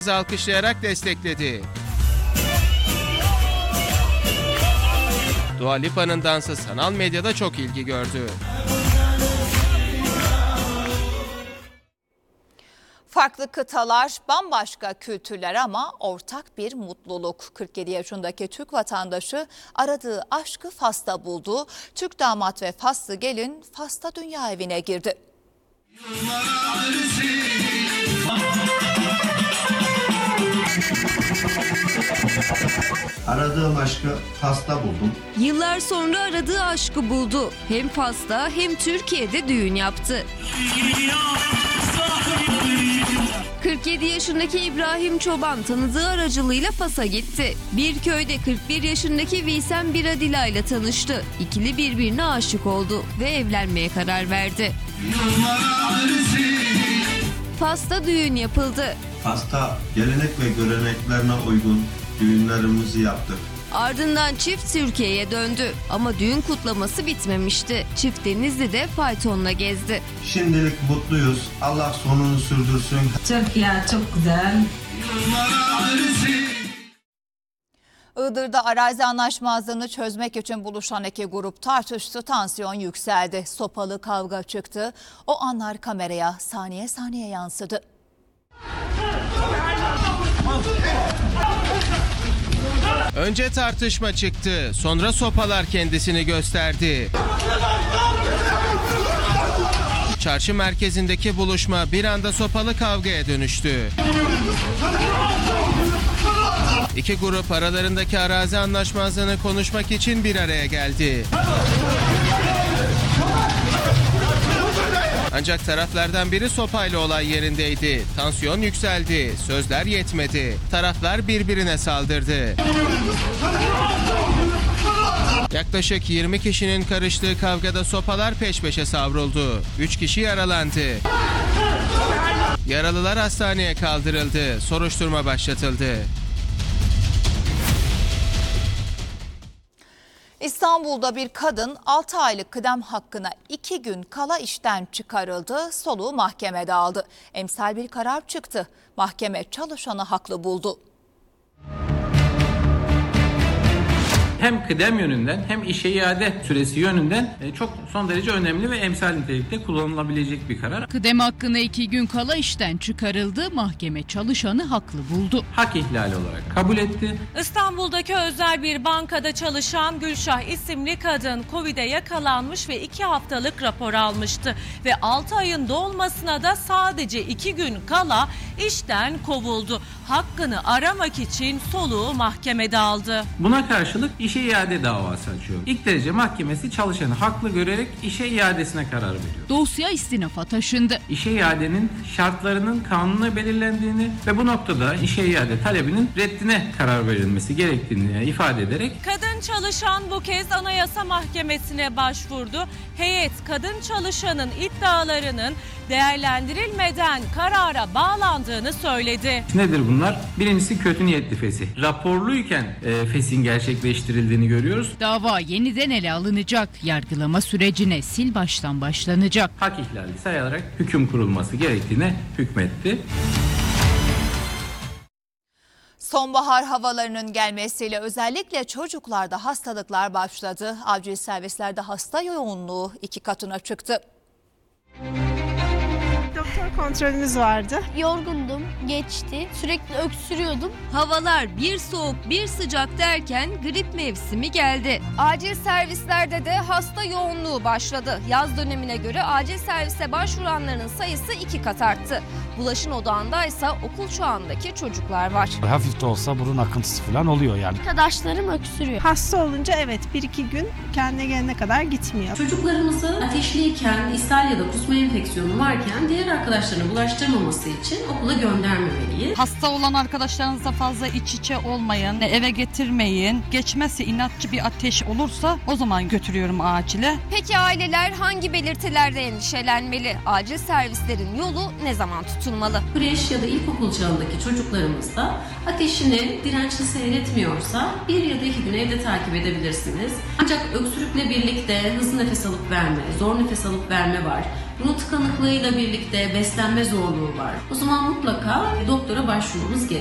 alkışlayarak destekledi. Dua Lipa'nın dansı sanal medyada çok ilgi gördü. Farklı kıtalar, bambaşka kültürler ama ortak bir mutluluk. 47 yaşındaki Türk vatandaşı aradığı aşkı Fas'ta buldu. Türk damat ve Faslı gelin Fas'ta dünya evine girdi. Aradığım aşkı Fas'ta buldum. Yıllar sonra aradığı aşkı buldu. Hem Fas'ta hem Türkiye'de düğün yaptı. 47 yaşındaki İbrahim Çoban tanıdığı aracılığıyla Fas'a gitti. Bir köyde 41 yaşındaki Visem Biradila ile tanıştı. İkili birbirine aşık oldu ve evlenmeye karar verdi. Fas'ta düğün yapıldı. Fas'ta gelenek ve göreneklerine uygun düğünlerimizi yaptık. Ardından çift Türkiye'ye döndü ama düğün kutlaması bitmemişti. Çift Denizli'de faytonla gezdi. Şimdilik mutluyuz. Allah sonunu sürdürsün. Türkiye çok güzel. Iğdır'da arazi anlaşmazlığını çözmek için buluşan iki grup tartıştı, tansiyon yükseldi. Sopalı kavga çıktı. O anlar kameraya saniye saniye yansıdı. Önce tartışma çıktı, sonra sopalar kendisini gösterdi. Çarşı merkezindeki buluşma bir anda sopalı kavgaya dönüştü. İki grup aralarındaki arazi anlaşmazlığını konuşmak için bir araya geldi. Ancak taraflardan biri sopayla olay yerindeydi. Tansiyon yükseldi, sözler yetmedi. Taraflar birbirine saldırdı. Yaklaşık 20 kişinin karıştığı kavgada sopalar peş peşe savruldu. 3 kişi yaralandı. Yaralılar hastaneye kaldırıldı. Soruşturma başlatıldı. İstanbul'da bir kadın 6 aylık kıdem hakkına 2 gün kala işten çıkarıldı, soluğu mahkemede aldı. Emsal bir karar çıktı. Mahkeme çalışanı haklı buldu. Hem kıdem yönünden hem işe iade süresi yönünden çok son derece önemli ve emsal nitelikte kullanılabilecek bir karar. Kıdem hakkına 2 gün kala işten çıkarıldı, mahkeme çalışanı haklı buldu. Hak ihlali olarak kabul etti. İstanbul'daki özel bir bankada çalışan Gülşah isimli kadın Covid'e yakalanmış ve 2 haftalık rapor almıştı. Ve 6 ayın dolmasına da sadece 2 gün kala işten kovuldu. Hakkını aramak için soluğu mahkemede aldı. Buna karşılık işe iade davası açıyor. İlk derece mahkemesi çalışanı haklı görerek işe iadesine karar veriyor. Dosya istinafa taşındı. İşe iadenin şartlarının kanunla belirlendiğini ve bu noktada işe iade talebinin reddine karar verilmesi gerektiğini ifade ederek kadın çalışan bu kez Anayasa Mahkemesi'ne başvurdu. Heyet kadın çalışanın iddialarının değerlendirilmeden karara bağlandığını söyledi. Nedir bunlar? Birincisi kötü niyetli fesih. Raporluyken fesihin gerçekleştirildiğini görüyoruz. Dava yeniden ele alınacak. Yargılama sürecine sil baştan başlanacak. Hak ihlali sayılarak hüküm kurulması gerektiğine hükmetti. Sonbahar havalarının gelmesiyle özellikle çocuklarda hastalıklar başladı. Acil servislerde hasta yoğunluğu 2 katına çıktı. Doktor kontrolümüz vardı. Yorgundum, geçti. Sürekli öksürüyordum. Havalar bir soğuk bir sıcak derken grip mevsimi geldi. Acil servislerde de hasta yoğunluğu başladı. Yaz dönemine göre acil servise başvuranların sayısı 2 kat arttı. Bulaşın odağındaysa okul çağındaki çocuklar var. Hafif de olsa burun akıntısı falan oluyor yani. Arkadaşlarım öksürüyor. Hasta olunca evet 1-2 gün kendine gelene kadar gitmiyor. Çocuklarımızı ateşliyken, ishal ya da kusma enfeksiyonu varken diğer arkadaşlarına bulaştırmaması için okula göndermemeliyiz. Hasta olan arkadaşlarınızla fazla iç içe olmayın, eve getirmeyin. Geçmezse inatçı bir ateş olursa o zaman götürüyorum acile. Peki aileler hangi belirtilerde endişelenmeli? Acil servislerin yolu ne zaman tutuyor? tutulmalı. Kreş ya da ilkokul çağındaki çocuklarımızda ateşini dirençli seyretmiyorsa 1 ya da 2 gün evde takip edebilirsiniz. Ancak öksürükle birlikte hızlı nefes alıp verme, zor nefes alıp verme var. Bunun tıkanıklığıyla birlikte beslenme zorluğu var. O zaman mutlaka doktora başvurmamız gerekiyor.